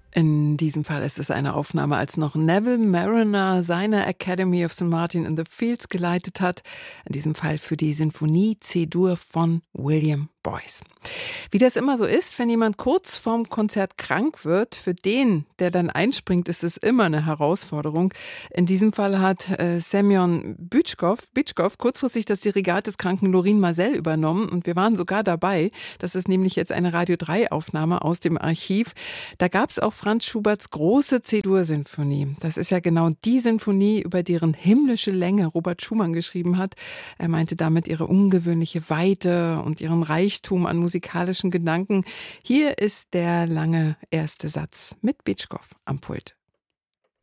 In diesem Fall ist es eine Aufnahme, als noch Neville Marriner seine Academy of St. Martin in the Fields geleitet hat. In diesem Fall für die Sinfonie C-Dur von William Boyce. Wie das immer so ist, wenn jemand kurz vorm Konzert krank wird, für den, der dann einspringt, ist es immer eine Herausforderung. In diesem Fall hat Semyon Bychkov kurzfristig das Dirigat des kranken Lorin Maazel übernommen und wir waren sogar dabei. Das ist nämlich jetzt eine Radio 3 Aufnahme aus dem Archiv. Da gab es auch Franz Schuberts große C-Dur-Sinfonie. Das ist ja genau die Sinfonie, über deren himmlische Länge Robert Schumann geschrieben hat. Er meinte damit ihre ungewöhnliche Weite und ihren Reichtum an musikalischen Gedanken. Hier ist der lange erste Satz mit Bychkov am Pult.